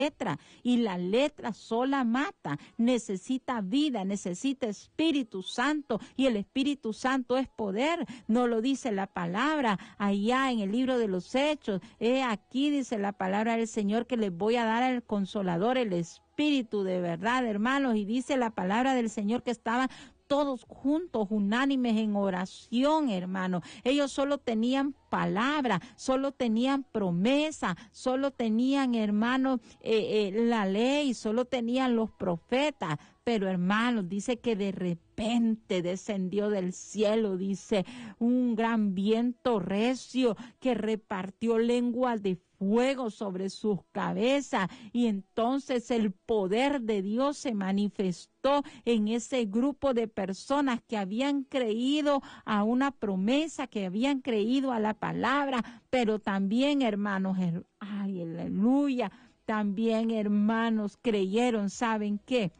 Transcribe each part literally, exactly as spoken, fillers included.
letra, y la letra sola mata. Necesita vida, necesita Espíritu Santo, y el Espíritu Santo es poder. No lo dice la palabra allá en el libro de los Hechos. He aquí dice la palabra del Señor que les voy a dar al Consolador, el Espíritu de verdad, hermanos, y dice la palabra del Señor que estaban todos juntos, unánimes en oración, hermano. Ellos solo tenían palabra, solo tenían promesa, solo tenían, hermano, eh, eh, la ley, solo tenían los profetas. Pero, hermanos, dice que de repente descendió del cielo, dice, un gran viento recio que repartió lenguas de fuego sobre sus cabezas, y entonces el poder de Dios se manifestó en ese grupo de personas que habían creído a una promesa, que habían creído a la palabra, pero también, hermanos, her- ay, aleluya, también, hermanos, creyeron, ¿saben qué?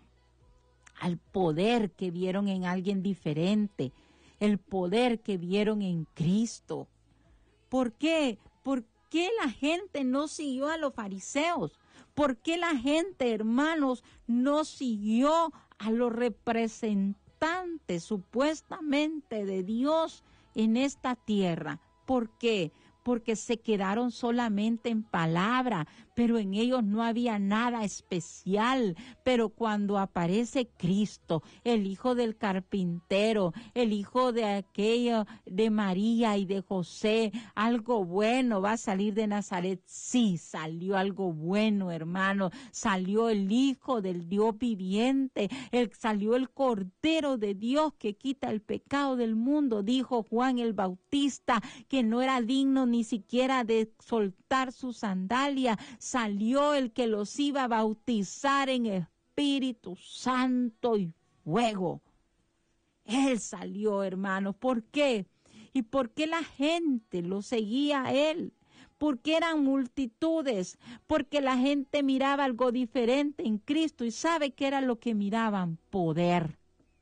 Al poder que vieron en alguien diferente, el poder que vieron en Cristo. ¿Por qué? ¿Por qué la gente no siguió a los fariseos? ¿Por qué la gente, hermanos, no siguió a los representantes supuestamente de Dios en esta tierra? ¿Por qué? Porque se quedaron solamente en palabra, pero en ellos no había nada especial. Pero cuando aparece Cristo, el hijo del carpintero, el hijo de aquello, de María y de José, algo bueno va a salir de Nazaret. Sí, salió algo bueno, hermano. Salió el Hijo del Dios viviente, el, salió el Cordero de Dios que quita el pecado del mundo. Dijo Juan el Bautista que no era digno ni siquiera de soltar su sandalia. Salió el que los iba a bautizar en Espíritu Santo y fuego. Él salió, hermanos. ¿Por qué? ¿Y por qué la gente lo seguía a él? Porque eran multitudes, porque la gente miraba algo diferente en Cristo. ¿Y sabe qué era lo que miraban? Poder.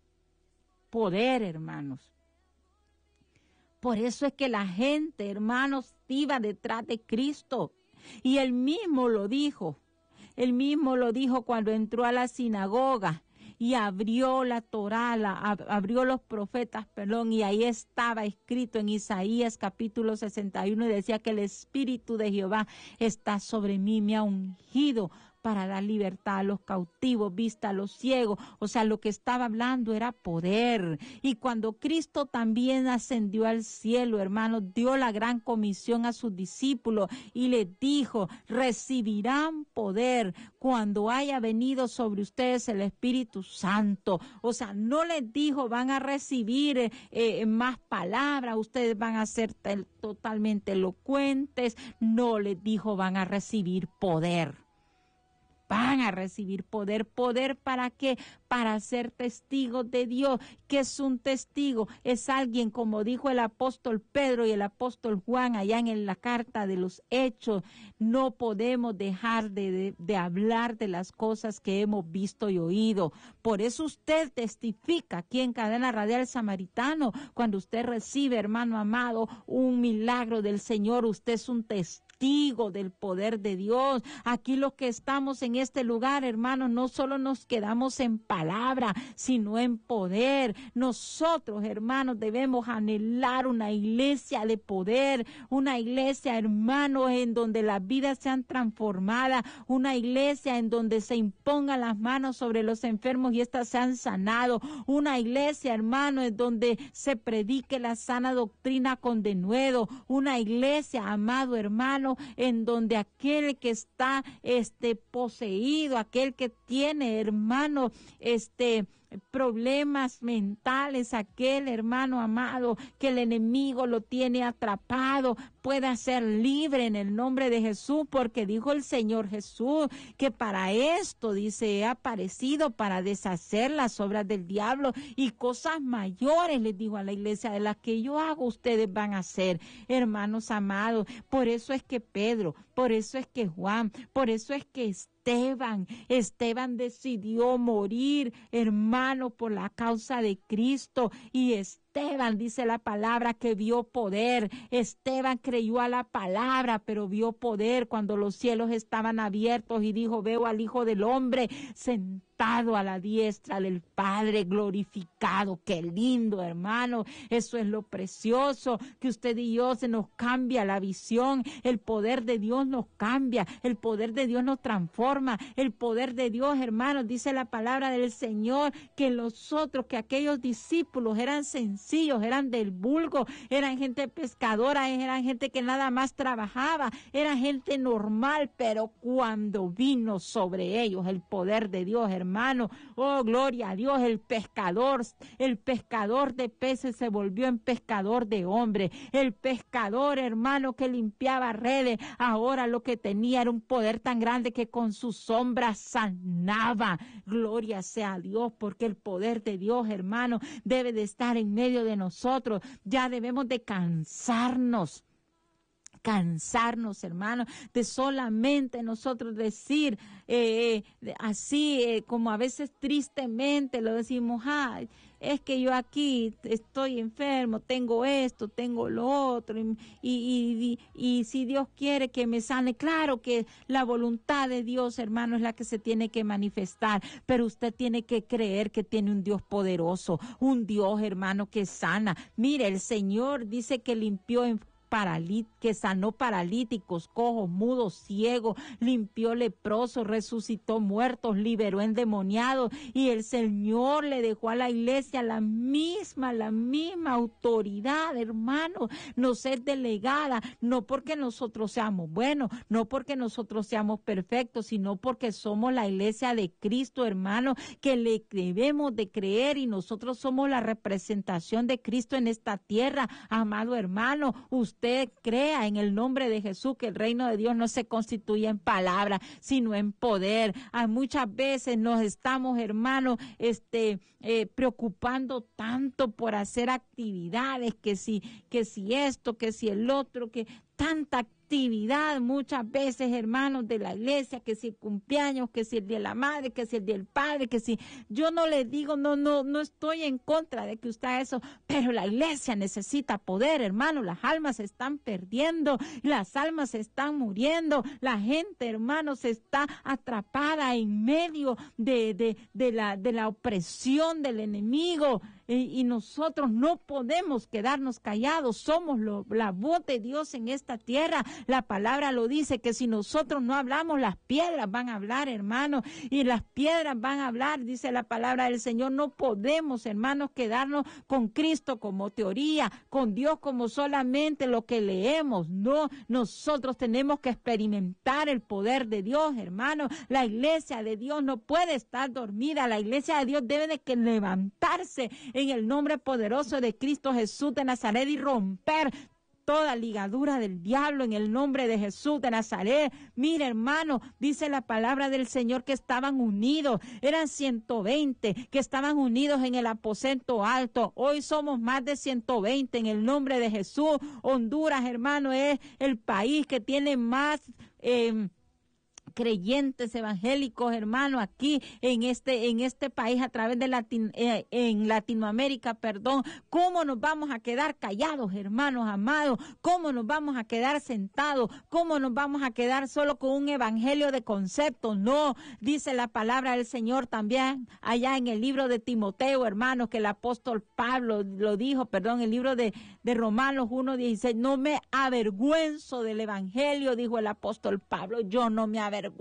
Poder, hermanos. Por eso es que la gente, hermanos, iba detrás de Cristo. Y él mismo lo dijo. Él mismo lo dijo cuando entró a la sinagoga y abrió la Torá, la, abrió los profetas, perdón, y ahí estaba escrito en Isaías capítulo sesenta y uno, y decía que el Espíritu de Jehová está sobre mí, me ha ungido para dar libertad a los cautivos, vista a los ciegos. O sea, lo que estaba hablando era poder. Y cuando Cristo también ascendió al cielo, hermanos, dio la gran comisión a sus discípulos y les dijo, recibirán poder cuando haya venido sobre ustedes el Espíritu Santo. O sea, no les dijo, van a recibir eh, eh, más palabras, ustedes van a ser tel- totalmente elocuentes. No les dijo, van a recibir poder. Van a recibir poder. ¿Poder para qué? Para ser testigos de Dios. ¿Qué es un testigo? Es alguien, como dijo el apóstol Pedro y el apóstol Juan allá en la carta de los Hechos. No podemos dejar de, de, de hablar de las cosas que hemos visto y oído. Por eso usted testifica aquí en Cadena Radial Samaritano. Cuando usted recibe, hermano amado, un milagro del Señor, usted es un testigo del poder de Dios. Aquí los que estamos en este lugar, hermanos, no solo nos quedamos en palabra, sino en poder. Nosotros, hermanos, debemos anhelar una iglesia de poder, una iglesia, hermanos, en donde las vidas sean transformadas, una iglesia en donde se impongan las manos sobre los enfermos y éstas sean sanados, una iglesia, hermanos, en donde se predique la sana doctrina con denuedo, una iglesia, amado hermano, en donde aquel que está este poseído, aquel que tiene, hermano, este problemas mentales, aquel hermano amado que el enemigo lo tiene atrapado, pueda ser libre en el nombre de Jesús, porque dijo el Señor Jesús que para esto, dice, he aparecido para deshacer las obras del diablo y cosas mayores, les dijo a la iglesia, de las que yo hago, ustedes van a hacer, hermanos amados. Por eso es que Pedro, por eso es que Juan, por eso es que Esteban, Esteban decidió morir, hermano, por la causa de Cristo, y Esteban Esteban, dice la palabra, que vio poder. Esteban creyó a la palabra, pero vio poder cuando los cielos estaban abiertos y dijo, veo al Hijo del Hombre sentado a la diestra del Padre glorificado. Qué lindo, hermano. Eso es lo precioso, que usted y yo se nos cambia la visión. El poder de Dios nos cambia, el poder de Dios nos transforma, el poder de Dios, hermanos, dice la palabra del Señor, que nosotros, que aquellos discípulos eran sencillos, eran del vulgo, eran gente pescadora, eran gente que nada más trabajaba, eran gente normal, pero cuando vino sobre ellos el poder de Dios, hermano, oh, gloria a Dios, el pescador, el pescador de peces se volvió en pescador de hombres, el pescador, hermano, que limpiaba redes, ahora lo que tenía era un poder tan grande que con sus sombras sanaba. Gloria sea a Dios, porque el poder de Dios, hermano, debe de estar en medio de nosotros. Ya debemos de cansarnos. Cansarnos, hermanos, de solamente nosotros decir eh, así, eh, como a veces tristemente lo decimos, ay, es que yo aquí estoy enfermo, tengo esto, tengo lo otro, y, y, y, y si Dios quiere que me sane, claro que la voluntad de Dios, hermano, es la que se tiene que manifestar, pero usted tiene que creer que tiene un Dios poderoso, un Dios, hermano, que sana. Mire, el Señor dice que limpió en Paralí que sanó paralíticos, cojos, mudos, ciegos, limpió leprosos, resucitó muertos, liberó endemoniados, y el Señor le dejó a la iglesia la misma, la misma autoridad, hermano, nos es delegada, no porque nosotros seamos buenos, no porque nosotros seamos perfectos, sino porque somos la iglesia de Cristo, hermano, que le debemos de creer, y nosotros somos la representación de Cristo en esta tierra. Amado hermano, usted Usted crea en el nombre de Jesús que el reino de Dios no se constituye en palabra, sino en poder. A muchas veces nos estamos, hermanos, este, eh, preocupando tanto por hacer actividades, que si, que si esto, que si el otro, que tanta actividad muchas veces, hermanos, de la iglesia, que si el cumpleaños, que si el día de la madre, que si el día del padre, que si, yo no le digo, no, no, no estoy en contra de que usted haga eso, pero la iglesia necesita poder, hermano, las almas se están perdiendo, las almas se están muriendo, la gente, hermanos, está atrapada en medio de, de, de la, de la opresión del enemigo, y, y nosotros no podemos quedarnos callados, somos lo, la voz de Dios en esta tierra. La palabra lo dice, que si nosotros no hablamos, las piedras van a hablar, hermano, y las piedras van a hablar, dice la palabra del Señor. No podemos, hermanos, quedarnos con Cristo como teoría, con Dios como solamente lo que leemos. No, nosotros tenemos que experimentar el poder de Dios, hermano. La iglesia de Dios no puede estar dormida, la iglesia de Dios debe de que levantarse en el nombre poderoso de Cristo Jesús de Nazaret y romper toda ligadura del diablo en el nombre de Jesús de Nazaret. Mire, hermano, dice la palabra del Señor que estaban unidos, eran ciento veinte que estaban unidos en el aposento alto. Hoy somos más de ciento veinte en el nombre de Jesús. Honduras, hermano, es el país que tiene más eh, creyentes evangélicos, hermano, aquí en este en este país, a través de Latin, eh, en Latinoamérica, perdón. ¿Cómo nos vamos a quedar callados, hermanos amados? ¿Cómo nos vamos a quedar sentados? ¿Cómo nos vamos a quedar solo con un evangelio de conceptos? No, dice la palabra del Señor también allá en el libro de Timoteo, hermanos, que el apóstol Pablo lo dijo, perdón, el libro de, de Romanos uno dieciséis, no me avergüenzo del evangelio, dijo el apóstol Pablo, yo no me avergüenzo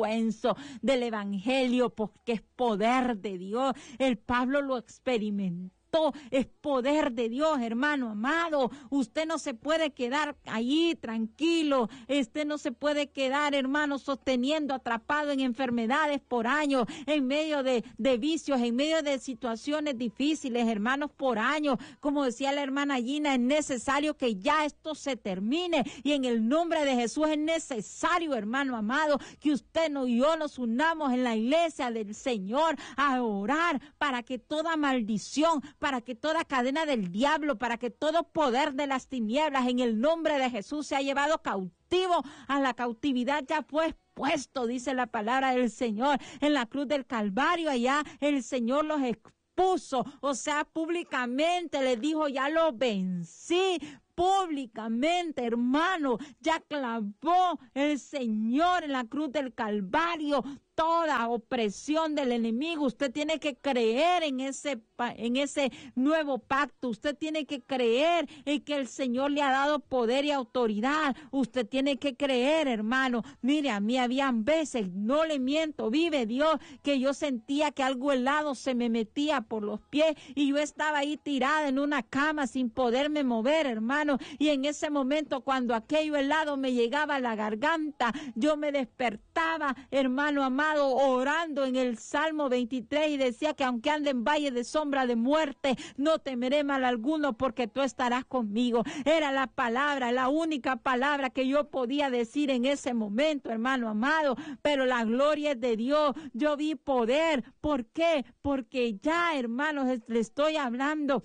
del evangelio porque es poder de Dios. El Pablo lo experimentó. Es poder de Dios, hermano amado. Usted no se puede quedar ahí tranquilo. Usted no se puede quedar, hermano, sosteniendo, atrapado en enfermedades por años, en medio de, de vicios, en medio de situaciones difíciles, hermanos, por años. Como decía la hermana Gina, es necesario que ya esto se termine. Y en el nombre de Jesús es necesario, hermano amado, que usted y yo nos unamos en la iglesia del Señor a orar para que toda maldición, para que toda cadena del diablo, para que todo poder de las tinieblas en el nombre de Jesús sea llevado cautivo. A la cautividad ya fue puesto, dice la palabra del Señor, en la cruz del Calvario. Allá el Señor los expulsó expuso, o sea, públicamente le dijo, ya lo vencí. Públicamente, hermano, ya clavó el Señor en la cruz del Calvario toda opresión del enemigo. Usted tiene que creer en ese, en ese nuevo pacto. Usted tiene que creer en que el Señor le ha dado poder y autoridad. Usted tiene que creer, hermano. Mire, a mí habían veces, no le miento, vive Dios, que yo sentía que algo helado se me metía por los pies y yo estaba ahí tirada en una cama sin poderme mover, hermano. Y en ese momento, cuando aquello helado me llegaba a la garganta, yo me despertaba, hermano amado, orando en el Salmo veintitrés y decía que aunque ande en valle de sombra de muerte, no temeré mal alguno porque tú estarás conmigo. Era la palabra, la única palabra que yo podía decir en ese momento, hermano amado, pero la gloria es de Dios. Yo vi poder. ¿Por qué? Porque ya, hermanos, le estoy hablando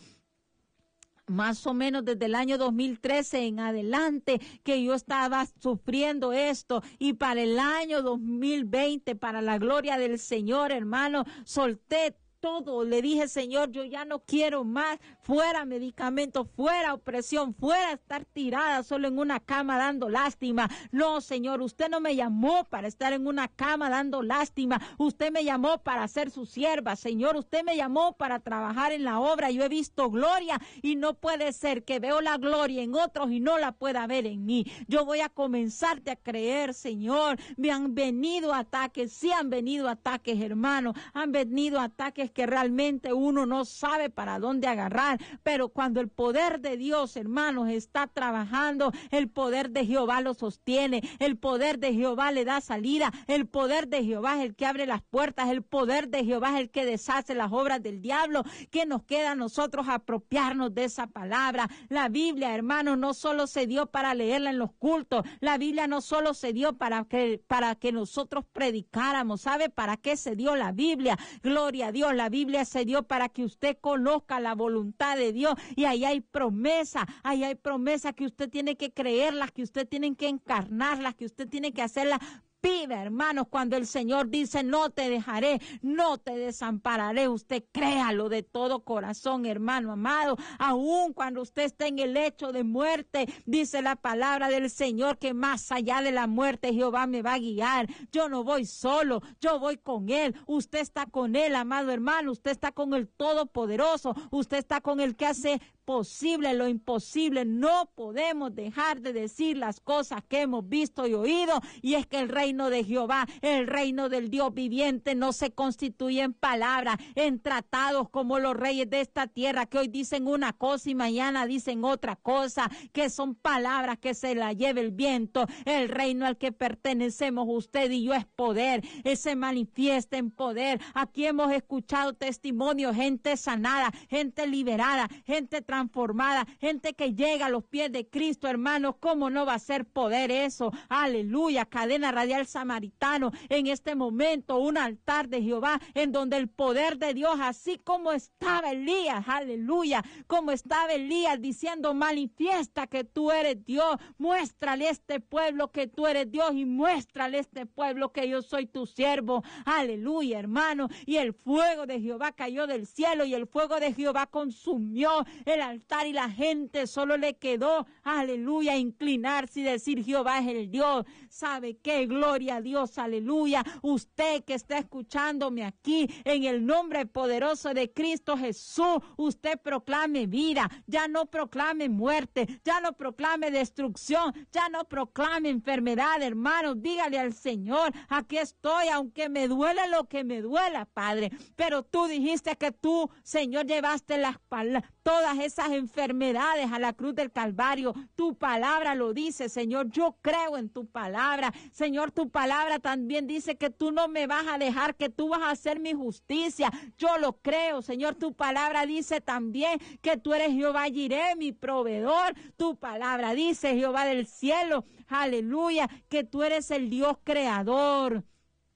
más o menos desde el año dos mil trece en adelante que yo estaba sufriendo esto, y para el año dos mil veinte, para la gloria del Señor, hermano, solté todo. Le dije, Señor, yo ya no quiero más, fuera medicamentos, fuera opresión, fuera estar tirada solo en una cama dando lástima. No, Señor, usted no me llamó para estar en una cama dando lástima, usted me llamó para ser su sierva, Señor, usted me llamó para trabajar en la obra. Yo he visto gloria y no puede ser que veo la gloria en otros y no la pueda ver en mí. Yo voy a comenzarte a creer, Señor. Me han venido ataques, sí han venido ataques, hermano, han venido ataques que realmente uno no sabe para dónde agarrar, pero cuando el poder de Dios, hermanos, está trabajando, el poder de Jehová lo sostiene, el poder de Jehová le da salida, el poder de Jehová es el que abre las puertas, el poder de Jehová es el que deshace las obras del diablo. ¿Qué nos queda a nosotros? Apropiarnos de esa palabra. La Biblia, hermanos, no solo se dio para leerla en los cultos, la Biblia no solo se dio para que, para que nosotros predicáramos. ¿Sabe para qué se dio la Biblia? Gloria a Dios. La Biblia se dio para que usted conozca la voluntad de Dios, y ahí hay promesa, ahí hay promesa que usted tiene que creerlas, que usted tiene que encarnarlas, que usted tiene que hacerlas. Pide, hermanos, cuando el Señor dice, no te dejaré, no te desampararé, usted créalo de todo corazón, hermano amado. Aún cuando usted esté en el lecho de muerte, dice la palabra del Señor que más allá de la muerte Jehová me va a guiar. Yo no voy solo, yo voy con Él. Usted está con Él, amado hermano, usted está con el Todopoderoso, usted está con el que hace posible lo imposible. No podemos dejar de decir las cosas que hemos visto y oído, y es que el reino de Jehová, el reino del Dios viviente, no se constituye en palabras, en tratados como los reyes de esta tierra, que hoy dicen una cosa y mañana dicen otra cosa, que son palabras que se la lleva el viento. El reino al que pertenecemos usted y yo es poder, se manifiesta en poder. Aquí hemos escuchado testimonios, gente sanada, gente liberada, gente transformada, gente que llega a los pies de Cristo, hermanos. ¿Cómo no va a ser poder eso? Aleluya. Cadena Radial Samaritano, en este momento un altar de Jehová en donde el poder de Dios, así como estaba Elías, aleluya, como estaba Elías diciendo, manifiesta que tú eres Dios, muéstrale a este pueblo que tú eres Dios, y muéstrale a este pueblo que yo soy tu siervo, aleluya, hermano. Y el fuego de Jehová cayó del cielo, y el fuego de Jehová consumió el altar, y la gente solo le quedó, aleluya, inclinarse y decir, Jehová es el Dios. ¿Sabe qué? Gloria a Dios, aleluya. Usted que está escuchándome aquí, en el nombre poderoso de Cristo Jesús, usted proclame vida, ya no proclame muerte, ya no proclame destrucción, ya no proclame enfermedad, hermanos. Dígale al Señor, aquí estoy, aunque me duele lo que me duela, Padre, pero tú dijiste que tú, Señor, llevaste las palabras, todas esas enfermedades a la cruz del Calvario. Tu palabra lo dice, Señor. Yo creo en tu palabra, Señor. Tu palabra también dice que tú no me vas a dejar, que tú vas a hacer mi justicia. Yo lo creo, Señor. Tu palabra dice también que tú eres Jehová Jireh, mi proveedor. Tu palabra dice, Jehová del cielo, aleluya, que tú eres el Dios creador.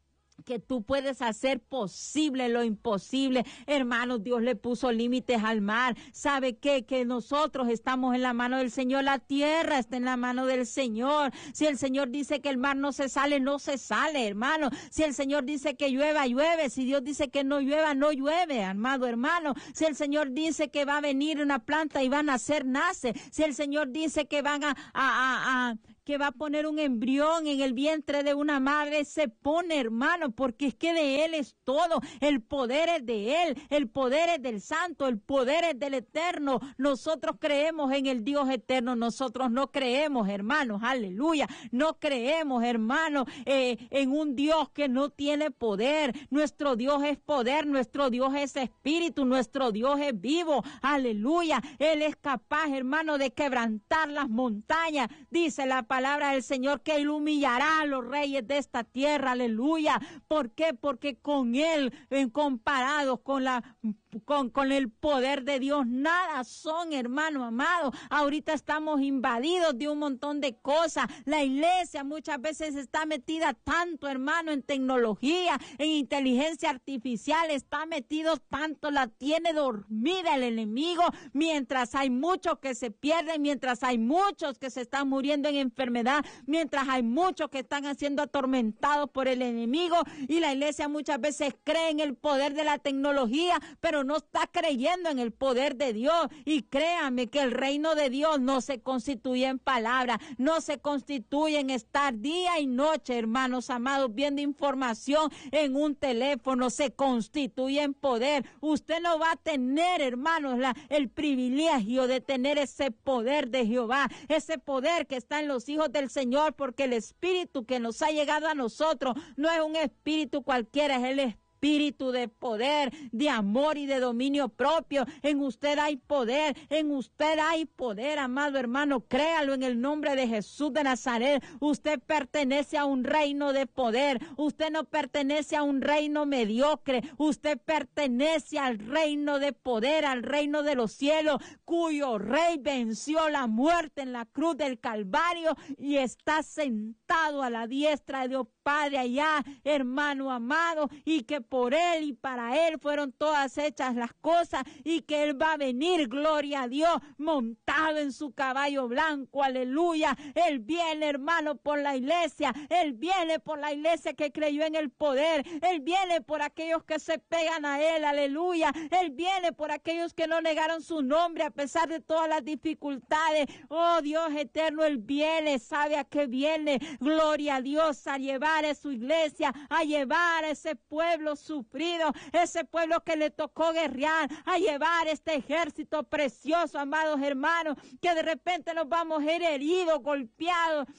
que tú puedes hacer posible lo imposible. Hermanos, Dios le puso límites al mar. ¿Sabe qué? Que nosotros estamos en la mano del Señor. La tierra está en la mano del Señor. Si el Señor dice que el mar no se sale, no se sale, hermano. Si el Señor dice que llueva, llueve. Si Dios dice que no llueva, no llueve, amado hermano. Si el Señor dice que va a venir una planta y va a nacer, nace. Si el Señor dice que van a, a, a, a que va a poner un embrión en el vientre de una madre, se pone, hermano, porque es que de Él es todo. El poder es de Él, el poder es del Santo, el poder es del Eterno. Nosotros creemos en el Dios eterno, nosotros no creemos, hermanos, aleluya, no creemos, hermanos, eh, en un Dios que no tiene poder. Nuestro Dios es poder, nuestro Dios es espíritu, nuestro Dios es vivo, aleluya. Él es capaz, hermano, de quebrantar las montañas, dice la palabra. Palabra del Señor, que Él humillará a los reyes de esta tierra, aleluya. ¿Por qué? Porque con Él, en comparados con la Con, con el poder de Dios, nada son, hermano amado. Ahorita estamos invadidos de un montón de cosas. La iglesia muchas veces está metida tanto, hermano, en tecnología, en inteligencia artificial, está metido tanto, la tiene dormida el enemigo, mientras hay muchos que se pierden, mientras hay muchos que se están muriendo en enfermedad, mientras hay muchos que están siendo atormentados por el enemigo, y la iglesia muchas veces cree en el poder de la tecnología, pero no está creyendo en el poder de Dios. Y créame que el reino de Dios no se constituye en palabras, no se constituye en estar día y noche, hermanos amados, viendo información en un teléfono, se constituye en poder. Usted no va a tener, hermanos, la, el privilegio de tener ese poder de Jehová, ese poder que está en los hijos del Señor, porque el espíritu que nos ha llegado a nosotros no es un espíritu cualquiera, es el espíritu Espíritu de poder, de amor y de dominio propio. En usted hay poder, en usted hay poder, amado hermano, créalo en el nombre de Jesús de Nazaret. Usted pertenece a un reino de poder, usted no pertenece a un reino mediocre, usted pertenece al reino de poder, al reino de los cielos, cuyo rey venció la muerte en la cruz del Calvario y está sentado a la diestra de Dios Padre allá, hermano amado, y que por Él y para Él fueron todas hechas las cosas, y que Él va a venir, gloria a Dios, montado en su caballo blanco, aleluya. Él viene, hermano, por la iglesia, Él viene por la iglesia que creyó en el poder, Él viene por aquellos que se pegan a Él, aleluya. Él viene por aquellos que no negaron su nombre a pesar de todas las dificultades. Oh Dios eterno, Él viene, ¿sabe a qué viene? Gloria a Dios, a llevar a su iglesia, a llevar a ese pueblo sufrido, ese pueblo que le tocó guerrear, a llevar este ejército precioso, amados hermanos, que de repente nos vamos a ir heridos, golpeados,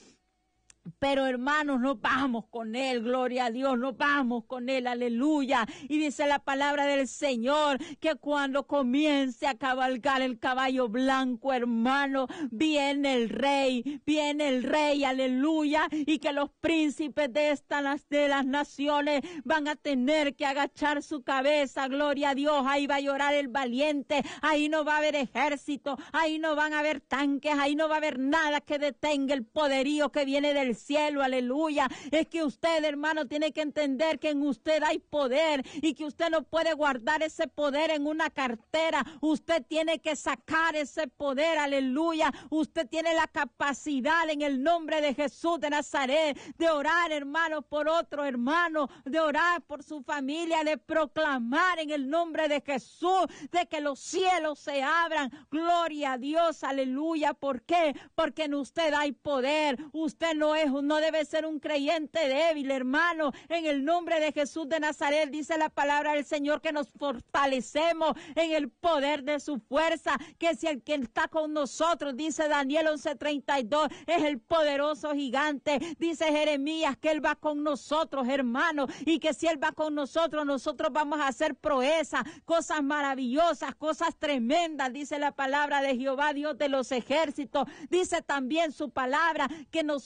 pero hermanos, nos vamos con Él, gloria a Dios, nos vamos con Él, aleluya. Y dice la palabra del Señor que cuando comience a cabalgar el caballo blanco, hermano, viene el rey, viene el rey, aleluya, y que los príncipes de estas de las naciones van a tener que agachar su cabeza, gloria a Dios. Ahí va a llorar el valiente, ahí no va a haber ejército, ahí no van a haber tanques, ahí no va a haber nada que detenga el poderío que viene del cielo, aleluya. Es que usted, hermano, tiene que entender que en usted hay poder y que usted no puede guardar ese poder en una cartera. Usted tiene que sacar ese poder, aleluya. Usted tiene la capacidad en el nombre de Jesús de Nazaret de orar, hermano, por otro hermano, de orar por su familia, de proclamar en el nombre de Jesús de que los cielos se abran. Gloria a Dios, aleluya. ¿Por qué? Porque en usted hay poder. Usted no es no debe ser un creyente débil, hermano. En el nombre de Jesús de Nazaret dice la palabra del Señor que nos fortalecemos en el poder de su fuerza, que si el que está con nosotros, dice Daniel once treinta y dos, es el poderoso gigante. Dice Jeremías que Él va con nosotros, hermano, y que si Él va con nosotros, nosotros vamos a hacer proezas, cosas maravillosas, cosas tremendas, dice la palabra de Jehová, Dios de los ejércitos. Dice también su palabra que nosotros,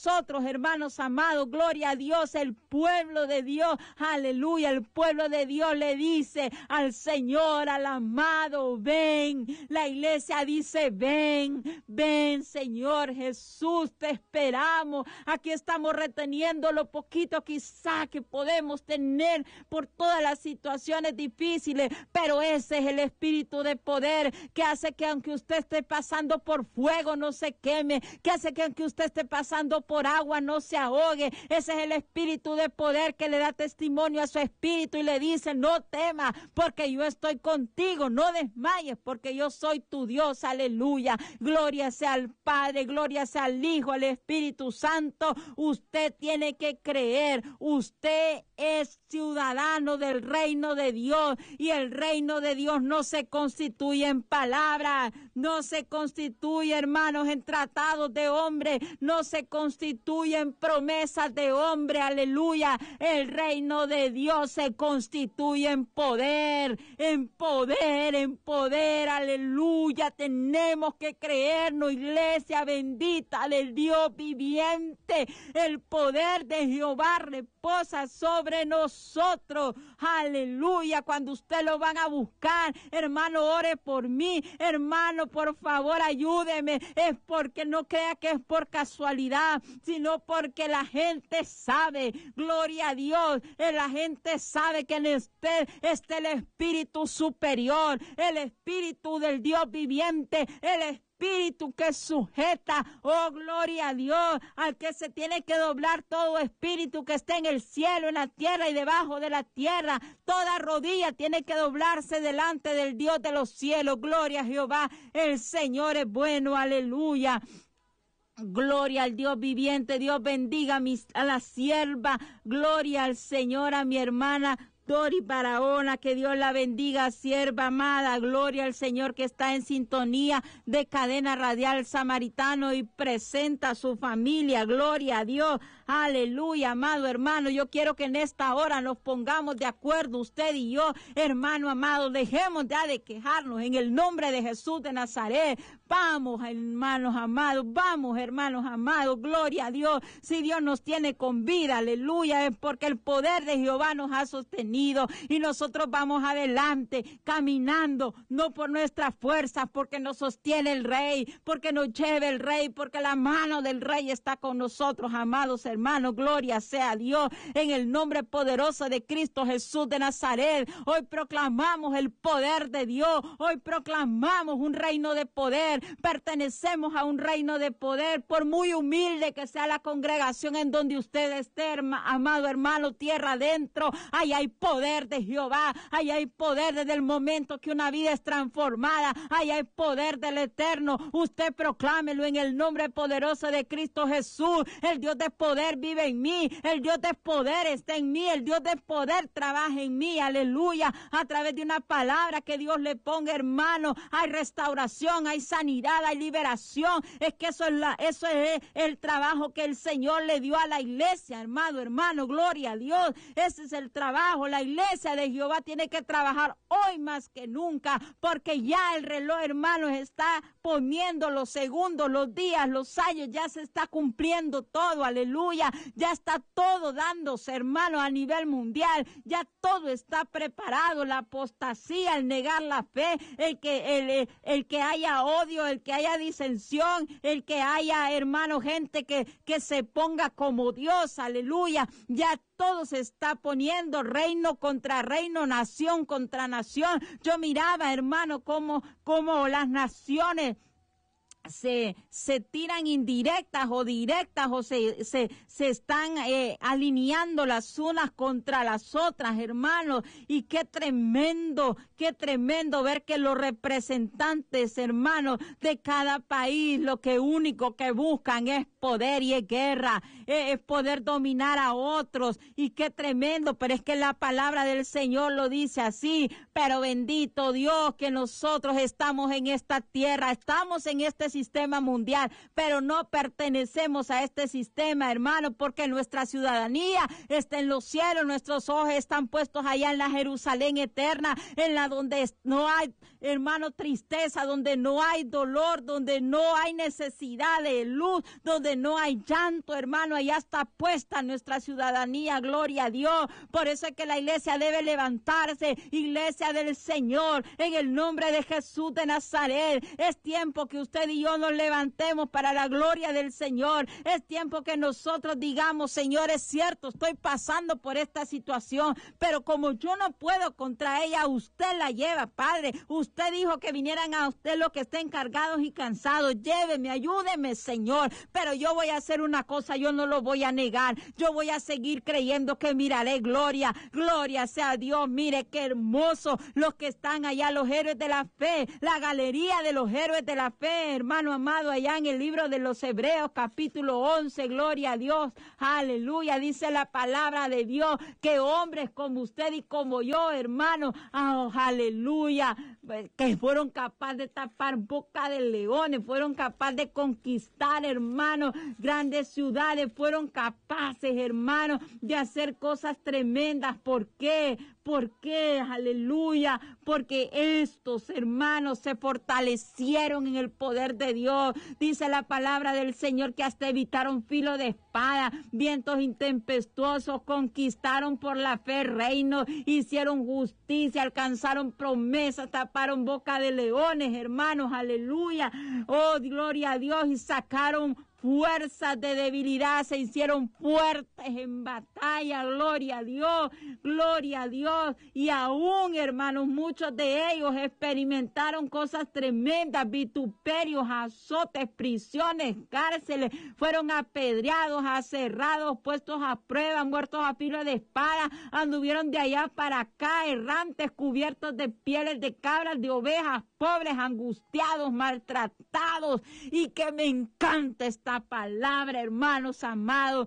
nosotros, hermanos amados, gloria a Dios, el pueblo de Dios, aleluya, el pueblo de Dios le dice al Señor, al amado, ven. La iglesia dice, ven, ven, Señor Jesús, te esperamos. Aquí estamos reteniendo lo poquito quizá que podemos tener por todas las situaciones difíciles, pero ese es el espíritu de poder que hace que aunque usted esté pasando por fuego no se queme, que hace que aunque usted esté pasando por agua no se ahogue. Ese es el espíritu de poder que le da testimonio a su espíritu y le dice, no temas porque yo estoy contigo, no desmayes porque yo soy tu Dios, aleluya. Gloria sea al Padre, gloria sea al Hijo, al Espíritu Santo. Usted tiene que creer, usted es ciudadano del reino de Dios y el reino de Dios no se constituye en palabras, no se constituye, hermanos, en tratados de hombre, no se constituye en promesas de hombre, aleluya. El reino de Dios se constituye en poder, en poder, en poder, aleluya. Tenemos que creernos, iglesia bendita del Dios viviente. El poder de Jehová reposa sobre nosotros, aleluya. Cuando usted lo van a buscar, hermano, ore por mí, hermano, por favor, ayúdeme. Es porque no crea que es por casualidad, sino porque la gente sabe, gloria a Dios, la gente sabe que en usted está el Espíritu superior, el Espíritu del Dios viviente, el Espíritu Espíritu que sujeta, oh gloria a Dios, al que se tiene que doblar todo espíritu que esté en el cielo, en la tierra y debajo de la tierra. Toda rodilla tiene que doblarse delante del Dios de los cielos. Gloria a Jehová, el Señor es bueno, aleluya. Gloria al Dios viviente. Dios bendiga a, mis, a la sierva. Gloria al Señor, a mi hermana Dori Barahona, que Dios la bendiga, sierva amada. Gloria al Señor que está en sintonía de Cadena Radial Samaritano y presenta a su familia. Gloria a Dios. Aleluya, amado hermano. Yo quiero que en esta hora nos pongamos de acuerdo, usted y yo, hermano amado. Dejemos ya de quejarnos en el nombre de Jesús de Nazaret. Vamos, hermanos amados, vamos, hermanos amados. Gloria a Dios. Si Dios nos tiene con vida, aleluya, es porque el poder de Jehová nos ha sostenido y nosotros vamos adelante, caminando, no por nuestras fuerzas, porque nos sostiene el Rey, porque nos lleva el Rey, porque la mano del Rey está con nosotros, amados hermanos. Gloria sea a Dios, en el nombre poderoso de Cristo Jesús de Nazaret. Hoy proclamamos el poder de Dios, hoy proclamamos un reino de poder, pertenecemos a un reino de poder, por muy humilde que sea la congregación en donde usted esté, amado hermano, tierra adentro, ahí hay poder de Jehová, ahí hay poder desde el momento que una vida es transformada, ahí hay poder del Eterno. Usted proclámelo en el nombre poderoso de Cristo Jesús. El Dios de poder vive en mí, el Dios de poder está en mí, el Dios de poder trabaja en mí, aleluya. A través de una palabra que Dios le ponga, hermano, hay restauración, hay sanidad, hay liberación. Es que eso es, la, eso es el trabajo que el Señor le dio a la iglesia, hermano, hermano, gloria a Dios. Ese es el trabajo. La iglesia de Jehová tiene que trabajar hoy más que nunca, porque ya el reloj, hermanos, está poniendo los segundos, los días, los años, ya se está cumpliendo todo, aleluya. Ya está todo dándose, hermano, a nivel mundial, ya todo está preparado. La apostasía, el negar la fe, el que, el, el que haya odio, el que haya disensión, el que haya, hermano, gente que, que se ponga como Dios, aleluya. Ya todo se está poniendo, reino contra reino, nación contra nación. Yo miraba, hermano, cómo, cómo las naciones se, se tiran indirectas o directas o se, se, se están eh, alineando las unas contra las otras, hermanos. Y qué tremendo, qué tremendo ver que los representantes, hermanos, de cada país, lo que único que buscan es poder y es guerra, es poder dominar a otros. Y qué tremendo, pero es que la palabra del Señor lo dice así. Pero bendito Dios que nosotros estamos en esta tierra, estamos en este sistema mundial, pero no pertenecemos a este sistema, hermano, porque nuestra ciudadanía está en los cielos, nuestros ojos están puestos allá en la Jerusalén eterna, en la donde no hay, hermano, tristeza, donde no hay dolor, donde no hay necesidad de luz, donde no hay llanto, hermano, allá está puesta nuestra ciudadanía, gloria a Dios. Por eso es que la iglesia debe levantarse, iglesia del Señor, en el nombre de Jesús de Nazaret. Es tiempo que usted y yo nos levantemos para la gloria del Señor. Es tiempo que nosotros digamos, Señor, es cierto, estoy pasando por esta situación, pero como yo no puedo contra ella, usted la lleva, Padre. Usted dijo que vinieran a usted los que estén cargados y cansados. Lléveme, ayúdeme, Señor. Pero yo voy a hacer una cosa, yo no lo voy a negar. Yo voy a seguir creyendo que miraré gloria. Gloria sea Dios. Mire qué hermoso los que están allá, los héroes de la fe, la galería de los héroes de la fe, hermano amado, allá en el libro de los Hebreos, capítulo once, gloria a Dios, aleluya, dice la palabra de Dios, que hombres como usted y como yo, hermano, oh, aleluya, que fueron capaces de tapar boca de leones, fueron capaces de conquistar, hermano, grandes ciudades, fueron capaces, hermano, de hacer cosas tremendas. ¿Por qué? ¿Por qué? Aleluya, porque estos hermanos se fortalecieron en el poder de Dios. Dice la palabra del Señor que hasta evitaron filo de espada, vientos intempestuosos, conquistaron por la fe reino, hicieron justicia, alcanzaron promesas, taparon boca de leones, hermanos, aleluya. Oh, gloria a Dios, y sacaron fuerzas de debilidad, se hicieron fuertes en batalla, gloria a Dios, gloria a Dios, y aún, hermanos, muchos de ellos experimentaron cosas tremendas, vituperios, azotes, prisiones, cárceles, fueron apedreados, aserrados, puestos a prueba, muertos a filo de espada, anduvieron de allá para acá, errantes, cubiertos de pieles de cabras, de ovejas, pobres, angustiados, maltratados, y que me encanta esta palabra, hermanos amados,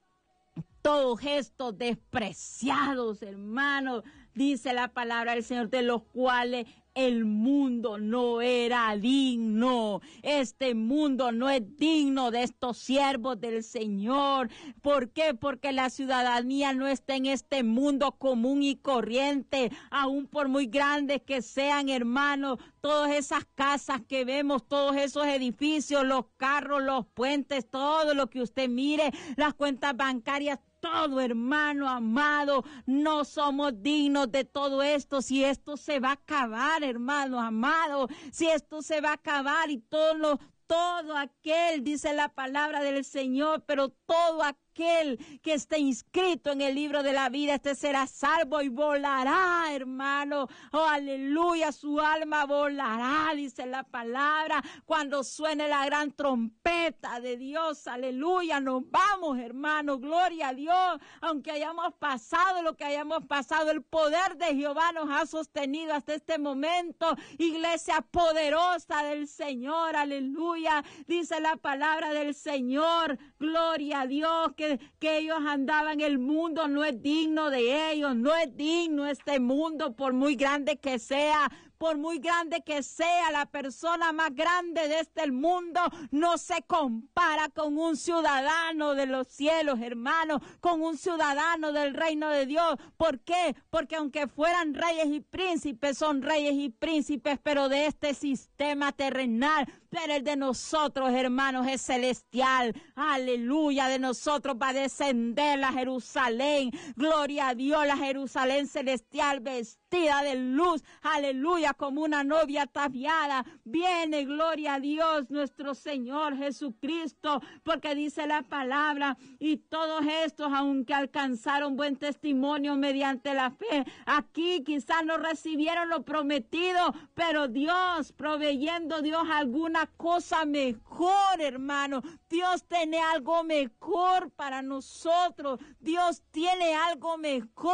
todos estos despreciados, hermanos, dice la palabra del Señor, de los cuales el mundo no era digno. Este mundo no es digno de estos siervos del Señor. ¿Por qué? Porque la ciudadanía no está en este mundo común y corriente, aún por muy grandes que sean, hermanos, todas esas casas que vemos, todos esos edificios, los carros, los puentes, todo lo que usted mire, las cuentas bancarias, todo, hermano amado, no somos dignos de todo esto. Si esto se va a acabar, hermano amado, si esto se va a acabar y todo lo, todo aquel, dice la palabra del Señor, pero todo aquel aquel que esté inscrito en el libro de la vida, este será salvo y volará, hermano. Oh, aleluya, su alma volará, dice la palabra, cuando suene la gran trompeta de Dios, aleluya, nos vamos, hermano, gloria a Dios, aunque hayamos pasado lo que hayamos pasado, el poder de Jehová nos ha sostenido hasta este momento, iglesia poderosa del Señor, aleluya, dice la palabra del Señor, gloria a Dios, que Que, que ellos andaban, el mundo no es digno de ellos, no es digno este mundo, por muy grande que sea, por muy grande que sea, la persona más grande de este mundo no se compara con un ciudadano de los cielos, hermanos, con un ciudadano del reino de Dios. ¿Por qué? Porque aunque fueran reyes y príncipes, son reyes y príncipes, pero de este sistema terrenal, pero el de nosotros, hermanos, es celestial. Aleluya, de nosotros va a descender la Jerusalén. Gloria a Dios, la Jerusalén celestial vestida de luz. Aleluya, como una novia ataviada. Viene, gloria a Dios, nuestro Señor Jesucristo, porque dice la palabra, y todos estos, aunque alcanzaron buen testimonio mediante la fe, aquí quizás no recibieron lo prometido, pero Dios, proveyendo Dios alguna cosa mejor, hermano. Dios tiene algo mejor para nosotros. Dios tiene algo mejor.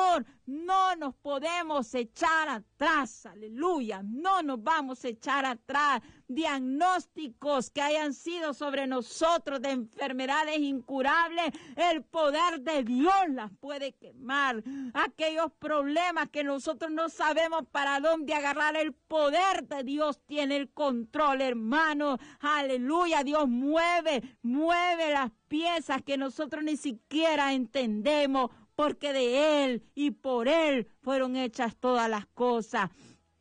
no nos podemos echar atrás, aleluya, no nos vamos a echar atrás. Diagnósticos que hayan sido sobre nosotros de enfermedades incurables, el poder de Dios las puede quemar. Aquellos problemas que nosotros no sabemos para dónde agarrar, el poder de Dios tiene el control, hermano. Aleluya, Dios mueve, mueve las piezas que nosotros ni siquiera entendemos, porque de Él y por Él fueron hechas todas las cosas.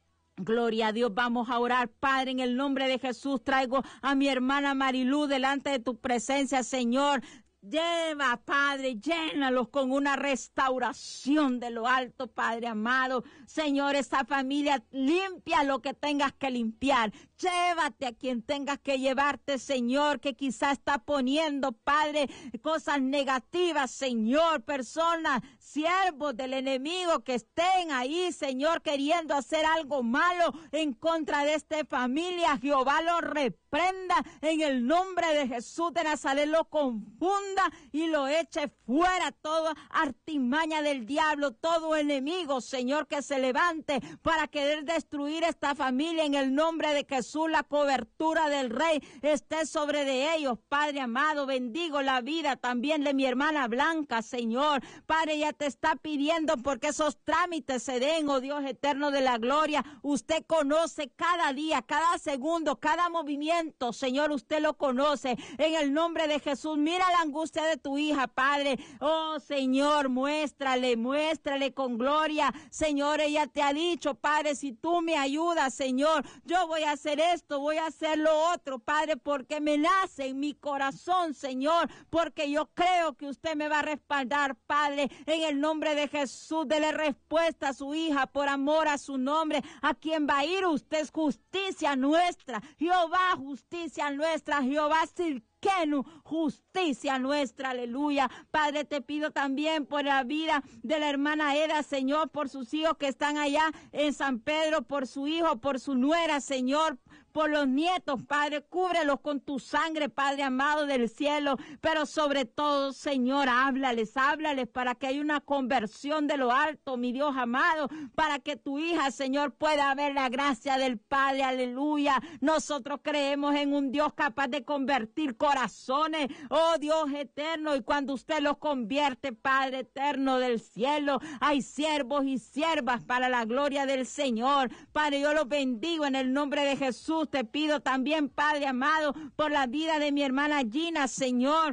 Gloria a Dios, vamos a orar. Padre, en el nombre de Jesús traigo a mi hermana Marilú delante de tu presencia, Señor. Lleva, Padre, llénalos con una restauración de lo alto, Padre amado. Señor, esta familia, limpia lo que tengas que limpiar. Llévate a quien tengas que llevarte, Señor, que quizá está poniendo, Padre, cosas negativas, Señor, personas, siervos del enemigo que estén ahí, Señor, queriendo hacer algo malo en contra de esta familia. Jehová lo reprenda en el nombre de Jesús de Nazaret, lo confunda y lo eche fuera, toda artimaña del diablo, todo enemigo, Señor, que se levante para querer destruir esta familia. En el nombre de Jesús, la cobertura del Rey esté sobre de ellos, Padre amado. Bendigo la vida también de mi hermana Blanca, Señor. Padre, ella te está pidiendo porque esos trámites se den, oh Dios eterno de la gloria. Usted conoce cada día, cada segundo, cada movimiento, Señor, usted lo conoce. En el nombre de Jesús, mira la angustia de tu hija, Padre. Oh, Señor, muéstrale, muéstrale con gloria. Señor, ella te ha dicho, Padre, si tú me ayudas, Señor, yo voy a hacer esto, voy a hacer lo otro, Padre, porque me nace en mi corazón, Señor, porque yo creo que usted me va a respaldar, Padre. En el nombre de Jesús, dele respuesta a su hija por amor a su nombre. A quien va a ir usted es justicia nuestra. Jehová, justicia nuestra. Jehová, Sirkenu, justicia nuestra, aleluya. Padre, te pido también por la vida de la hermana Eda, Señor, por sus hijos que están allá en San Pedro, por su hijo, por su nuera, Señor, por los nietos, Padre, cúbrelos con tu sangre, Padre amado del cielo, pero sobre todo, Señor, háblales, háblales para que haya una conversión de lo alto, mi Dios amado, para que tu hija, Señor, pueda ver la gracia del Padre, aleluya. Nosotros creemos en un Dios capaz de convertir corazones, oh Dios eterno, y cuando usted los convierte, Padre eterno del cielo, hay siervos y siervas para la gloria del Señor. Padre, yo los bendigo en el nombre de Jesús. Te pido también, Padre amado, por la vida de mi hermana Gina, Señor,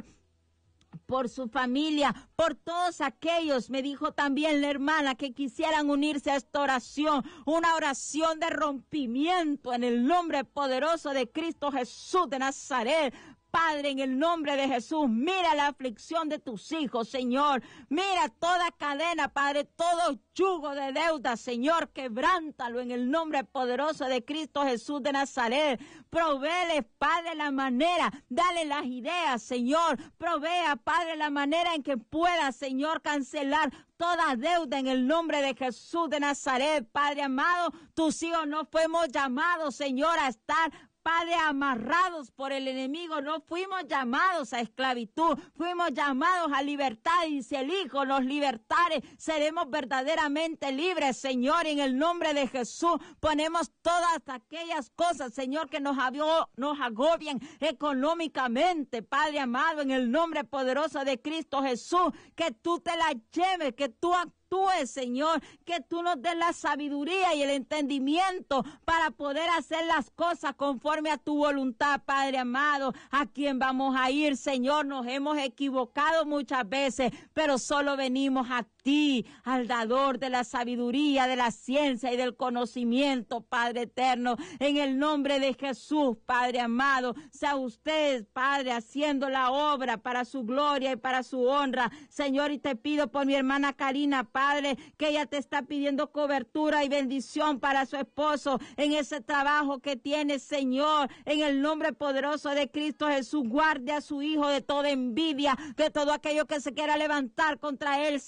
por su familia, por todos aquellos, me dijo también la hermana, que quisieran unirse a esta oración, una oración de rompimiento en el nombre poderoso de Cristo Jesús de Nazaret. Padre, en el nombre de Jesús, mira la aflicción de tus hijos, Señor. Mira toda cadena, Padre, todo yugo de deuda, Señor, quebrántalo en el nombre poderoso de Cristo Jesús de Nazaret. Provéele, Padre, la manera, dale las ideas, Señor. Provea, Padre, la manera en que pueda, Señor, cancelar toda deuda en el nombre de Jesús de Nazaret. Padre amado, tus hijos no fuimos llamados, Señor, a estar, Padre, amarrados por el enemigo. No fuimos llamados a esclavitud, fuimos llamados a libertad, y si el Hijo nos libertare, seremos verdaderamente libres, Señor. En el nombre de Jesús ponemos todas aquellas cosas, Señor, que nos, ago- nos agobian económicamente, Padre amado, en el nombre poderoso de Cristo Jesús, que tú te las lleves, que tú actúes, Señor, que tú nos des la sabiduría y el entendimiento para poder hacer las cosas conforme a tu voluntad, Padre amado. ¿A quién vamos a ir, Señor? Nos hemos equivocado muchas veces, pero solo venimos a ti, al dador de la sabiduría, de la ciencia y del conocimiento, Padre eterno. En el nombre de Jesús, Padre amado, sea usted, Padre, haciendo la obra para su gloria y para su honra, Señor. Y te pido por mi hermana Karina, Padre, que ella te está pidiendo cobertura y bendición para su esposo en ese trabajo que tiene, Señor. En el nombre poderoso de Cristo Jesús, guarde a su hijo de toda envidia, de todo aquello que se quiera levantar contra él, Señor.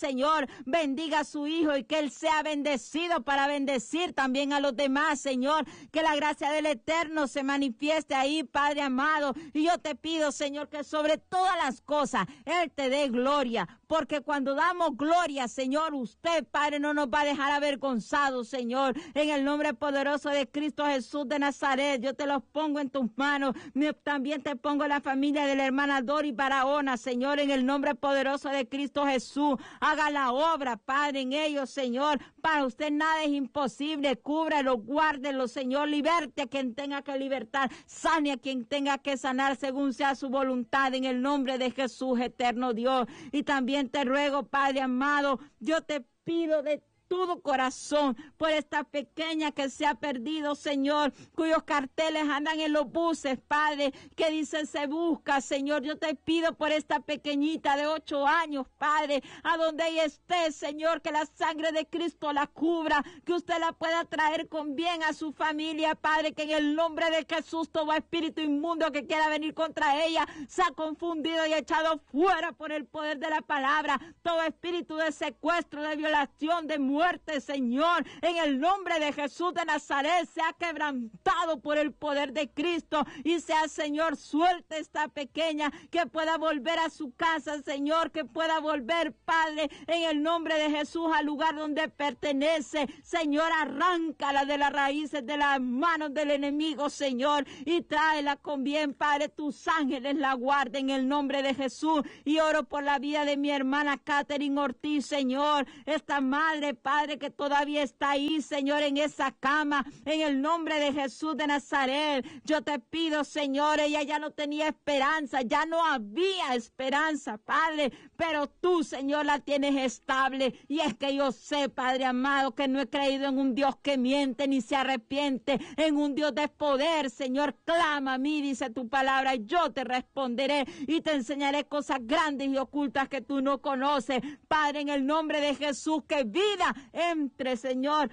bendiga a su hijo y que él sea bendecido para bendecir también a los demás, Señor. Que la gracia del Eterno se manifieste ahí, Padre amado. Y yo te pido, Señor, que sobre todas las cosas Él te dé gloria, porque cuando damos gloria, Señor, usted, Padre, no nos va a dejar avergonzados, Señor. En el nombre poderoso de Cristo Jesús de Nazaret, yo te los pongo en tus manos. También te pongo la familia de la hermana Dori Barahona, Señor, en el nombre poderoso de Cristo Jesús. Haga la obra, Padre, en ellos, Señor. Para usted nada es imposible. Cúbrelo, guárdelo, Señor. Liberte a quien tenga que libertar. Sane a quien tenga que sanar según sea su voluntad, en el nombre de Jesús, eterno Dios. Y también te ruego, Padre amado, yo te pido de todo corazón por esta pequeña que se ha perdido, Señor, cuyos carteles andan en los buses, Padre, que dicen se busca, Señor. Yo te pido por esta pequeñita de ocho años, Padre, a donde ella esté, Señor, que la sangre de Cristo la cubra, que usted la pueda traer con bien a su familia, Padre, que en el nombre de Jesús todo espíritu inmundo que quiera venir contra ella se ha confundido y echado fuera por el poder de la palabra. Todo espíritu de secuestro, de violación, de muerte, muerte, Señor, en el nombre de Jesús de Nazaret, sea quebrantado por el poder de Cristo y sea, Señor, suelta esta pequeña, que pueda volver a su casa, Señor, que pueda volver, Padre, en el nombre de Jesús, al lugar donde pertenece. Señor, arráncala de las raíces de las manos del enemigo, Señor, y tráela con bien, Padre. Tus ángeles la guarden en el nombre de Jesús. Y oro por la vida de mi hermana Catherine Ortiz, Señor, esta madre, Padre, que todavía está ahí, Señor, en esa cama, en el nombre de Jesús de Nazaret. Yo te pido, Señor, ella ya no tenía esperanza, ya no había esperanza, Padre, pero tú, Señor, la tienes estable. Y es que yo sé, Padre amado, que no he creído en un Dios que miente ni se arrepiente, en un Dios de poder, Señor. Clama a mí, dice tu palabra, y yo te responderé y te enseñaré cosas grandes y ocultas que tú no conoces. Padre, en el nombre de Jesús, que vida entre, Señor,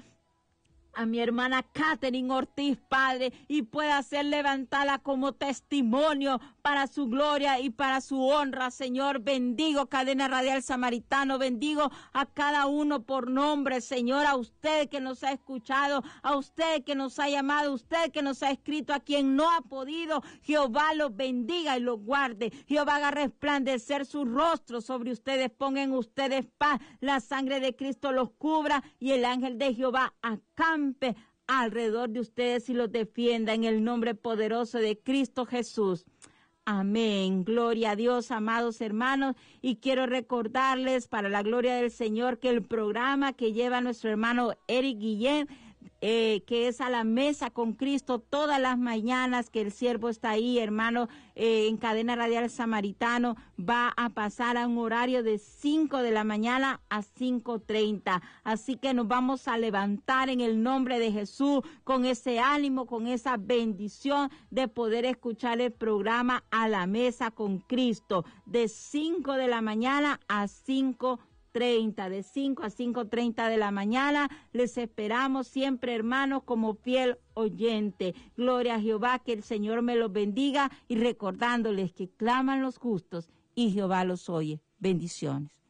a mi hermana Catherine Ortiz, Padre, y pueda ser levantada como testimonio para su gloria y para su honra, Señor. Bendigo Cadena Radial Samaritano, bendigo a cada uno por nombre, Señor, a usted que nos ha escuchado, a usted que nos ha llamado, a usted que nos ha escrito, a quien no ha podido. Jehová los bendiga y los guarde. Jehová haga resplandecer su rostro sobre ustedes, ponga en ustedes paz, la sangre de Cristo los cubra y el ángel de Jehová acampe alrededor de ustedes y los defienda en el nombre poderoso de Cristo Jesús. Amén. Gloria a Dios, amados hermanos. Y quiero recordarles, para la gloria del Señor, que el programa que lleva nuestro hermano Eric Guillén, Eh, que es a la mesa con Cristo todas las mañanas, que el siervo está ahí, hermano, eh, en Cadena Radial Samaritano, va a pasar a un horario de cinco de la mañana a cinco treinta. Así que nos vamos a levantar en el nombre de Jesús con ese ánimo, con esa bendición de poder escuchar el programa A la Mesa con Cristo, de cinco de la mañana a cinco treinta, de cinco a cinco treinta de la mañana. Les esperamos siempre, hermanos, como fiel oyente. Gloria a Jehová, que el Señor me los bendiga, y recordándoles que claman los justos y Jehová los oye. Bendiciones.